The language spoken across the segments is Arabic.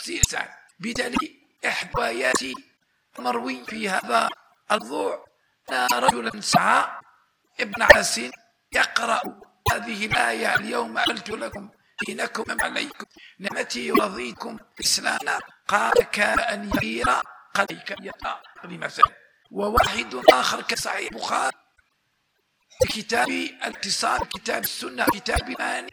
الإنسان. بالتالي إحدى آيات مروي في هذا الموضوع أن رجلا سعى ابن عباس يقرأ هذه الآية: اليوم أكملت لكم دينكم عليكم نعمتي ورضيتكم إسلاما، قال كأن يغير قلبك يقرأ بمثل. وواحد آخر كصحيح البخاري في كتاب الاتصال، كتاب السنة، كتاب الإيمان،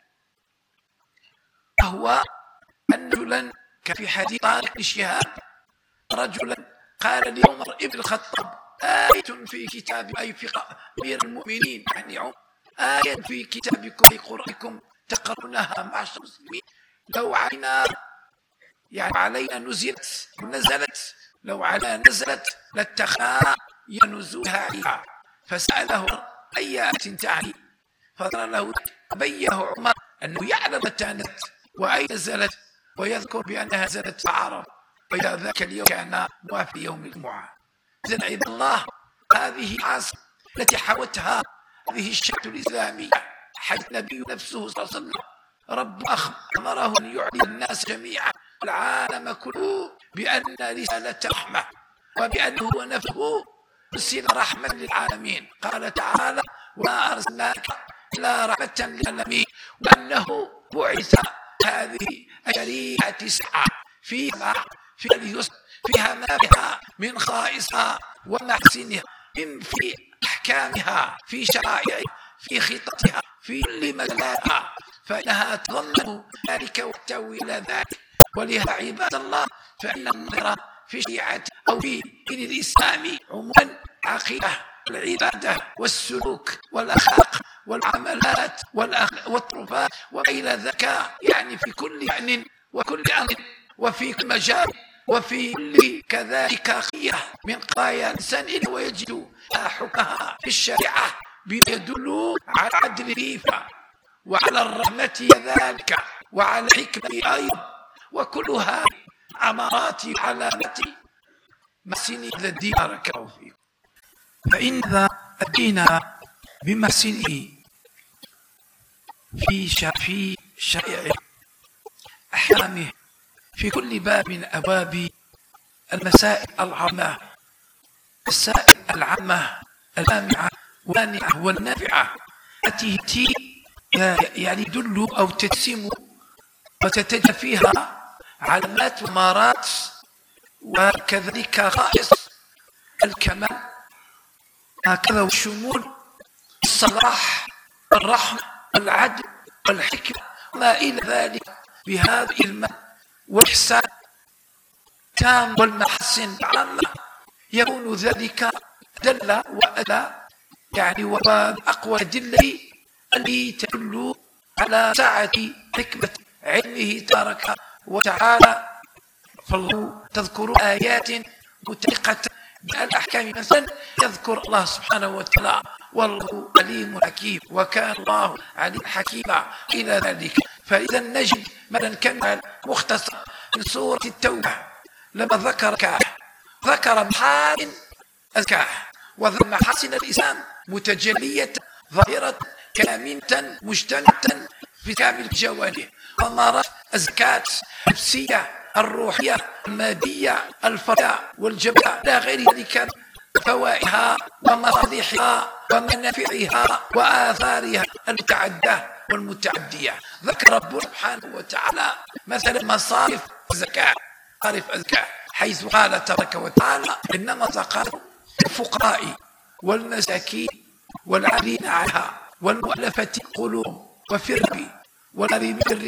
وهو أن رجلا في حديث طارق بن شهاب رجلا قال لعمر بن الخطاب: آية في كتاب أي في أمير المؤمنين يعني عمر، آية في كتابكم أي قرآنكم تقرؤونها معشر المسلمين، لو علينا يعني علينا نزلت لو على نزلت لاتخذنا ينزلها عليها. فسأله: أي آية تعني؟ فقال له بينه عمر أنه يعلم متى نزلت وأين نزلت، ويذكر بأنها نزلت في عرب، وإلى ذاك اليوم كان موافق يوم الجمعة. إذن عباد الله، هذه العاصمة التي حوتها هذه الشريعة الإسلامية، حيث النبي نفسه صلى الله عليه وسلم رب أمره أن يعلم الناس جميعا العالم كله بأن رسالة رحمة، وبأنه نفسه أرسل رحمة للعالمين. قال تعالى: وما أرسلناك إلا رحمة للعالمين، وأنه بعث هذه الشريعة سعى فيها ما فيها من خصائصها ومحاسنها، من في أحكامها، في شرائعها، في خططها، في كل مجالها، فإنها تضمن ذلك وتحتوي إلى ذلك. ولهذا عباد الله، فإن النظر في الشريعة أو في دين الإسلام عموما عقيدة العبادة والسلوك والأخلاق والعملات والطرفات وإلى ذلك، يعني في كل شأن وكل أمر وفي كل مجال وفي كل كذلك خيرة من قضايا الإنسان، إلا ويجد حكمها في الشريعة يدل على عدل الإيفاء وعلى الرحمة كذلك وعلى الحكمة أيضا، وكلها عمارات علامة محسن الدين. بارك الله فيكم. فإن ذا الدين بمحسنه في شريعه أحكامه في كل باب من أبواب المسائل العامة، المسائل العامة الجامعة والنافعة والنافعة التي يعني تدل أو تتسم وتتجلى فيها علامات ومارات وكذلك خصائص الكمال، هكذا والشمول، الصلاح، الرحمة، العدل، والحكمة، ما إلى ذلك بهذا العلم والإحسان التام والمحسن العامة، يكون ذلك دل وأدى يعني وأقوى الأدلة التي تدل على سعة حكمة علمه تبارك وتعالى. فالله تذكر آيات متعلقة بالأحكام، مثلا يذكر الله سبحانه وتعالى: والله عليم حكيم، وكان الله عليم حكيما، إلى ذلك. فإذا نجد مثلا كان مختصر من سورة التوبة لما ذكر محاسن الزكاة ومحاسن الإسلام متجلية ظاهرة كامنة مجتمعة في كامل جوانبه، ثمرات الزكاة النفسية الروحية المادية الفردية والجبلة إلى غير ذلك، فوائدها ومصالحها ومنافعها وآثارها المتعدة والمتعدية. ذكر رب سبحانه وتعالى مثلا مصارف الزكاة، حيث قال تبارك وتعالى: إنما الصدقات للفقراء والمساكين والعاملين عليها والمؤلفة قلوبهم وفي الرقاب والغارمين